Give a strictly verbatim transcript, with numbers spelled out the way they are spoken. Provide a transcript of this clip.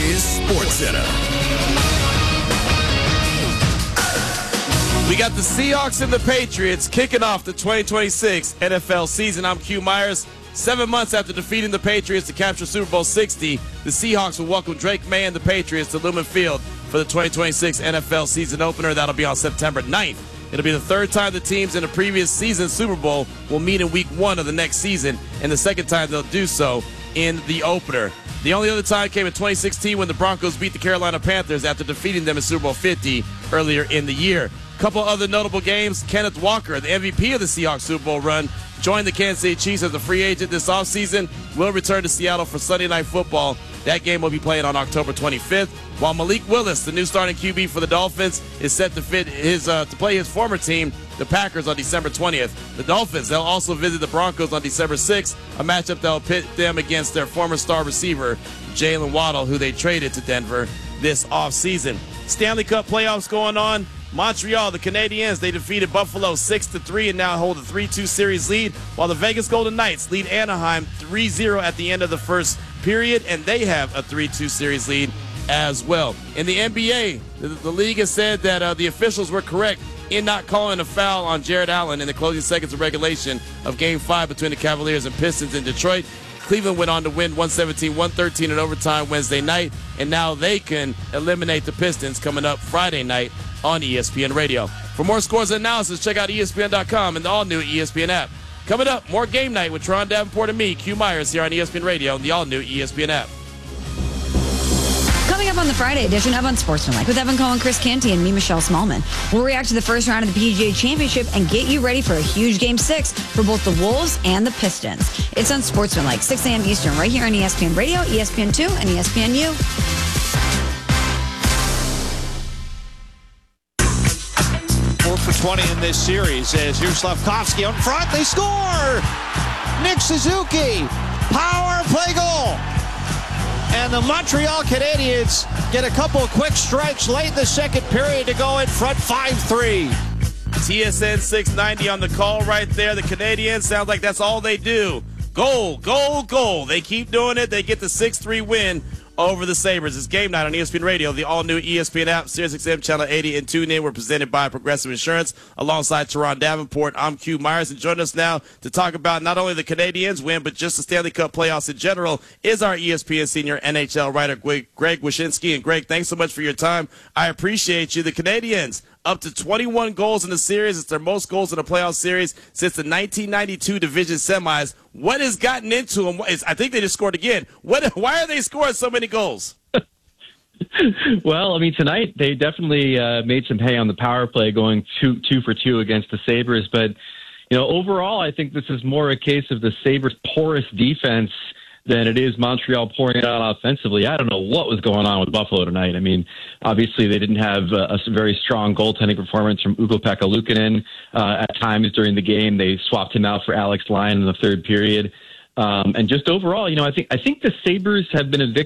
is SportsCenter. We got the Seahawks and the Patriots kicking off the twenty twenty-six N F L season. I'm Q Myers. Seven months after defeating the Patriots to capture Super Bowl sixty, the Seahawks will welcome Drake May and the Patriots to Lumen Field for the twenty twenty-six N F L season opener. That'll be on September ninth. It'll be the third time the teams in the previous season's Super Bowl will meet in week one of the next season, and the second time they'll do so in the opener. The only other time came in twenty sixteen when the Broncos beat the Carolina Panthers after defeating them in Super Bowl fifty earlier in the year. Couple other notable games. Kenneth Walker, the M V P of the Seahawks Super Bowl run, joined the Kansas City Chiefs as a free agent this offseason, will return to Seattle for Sunday Night Football. That game will be played on October twenty-fifth, while Malik Willis, the new starting Q B for the Dolphins, is set to fit his uh, to play his former team, the Packers, on December twentieth. The Dolphins, they'll also visit the Broncos on December sixth, a matchup that will pit them against their former star receiver, Jalen Waddle, who they traded to Denver this offseason. Stanley Cup playoffs going on. Montreal, the Canadiens, they defeated Buffalo six to three and now hold a three two series lead, while the Vegas Golden Knights lead Anaheim three zero at the end of the first period, and they have a three two series lead as well. In the N B A, the, the league has said that uh, the officials were correct in not calling a foul on Jared Allen in the closing seconds of regulation of Game five between the Cavaliers and Pistons in Detroit. Cleveland went on to win one seventeen one thirteen in overtime Wednesday night, and now they can eliminate the Pistons coming up Friday night on E S P N Radio. For more scores and analysis, check out E S P N dot com and the all-new E S P N app. Coming up, more Game Night with Tron Davenport and me, Q Myers, here on E S P N Radio and the all-new E S P N app. Coming up on the Friday edition of Unsportsmanlike with Evan Cohen, Chris Canty, and me, Michelle Smallman. We'll react to the first round of the P G A Championship and get you ready for a huge Game six for both the Wolves and the Pistons. It's Unsportsmanlike, six a.m. Eastern, right here on E S P N Radio, E S P N two, and E S P N U. four for twenty in this series as here's Slavkovsky out in front. They score! Nick Suzuki, power play goal. And the Montreal Canadiens get a couple of quick strikes late in the second period to go in front five three. T S N six ninety on the call right there. The Canadiens sound like that's all they do. Goal, goal, goal. They keep doing it. They get the six three win over the Sabres. It's Game Night on E S P N Radio, the all-new E S P N app, Sirius X M Channel eighty, and TuneIn. We're presented by Progressive Insurance. Alongside Teron Davenport, I'm Q Myers, and joining us now to talk about not only the Canadiens win, but just the Stanley Cup playoffs in general is our E S P N senior N H L writer, Greg Wyshynski. And Greg, thanks so much for your time. I appreciate you. The Canadiens, up to twenty-one goals in the series. It's their most goals in a playoff series since the nineteen ninety-two division semis. What has gotten into them? I think they just scored again. What? Why are they scoring so many goals? Well, I mean, tonight they definitely uh, made some hay on the power play, going two two for two against the Sabres. But, you know, overall, I think this is more a case of the Sabres' porous defense than it is Montreal pouring it out offensively. I don't know what was going on with Buffalo tonight. I mean, obviously they didn't have a, a very strong goaltending performance from Ukko-Pekka Luukkonen uh, at times during the game. They swapped him out for Alex Lyon in the third period. Um, and just overall, you know, I think I think the Sabres have been a victim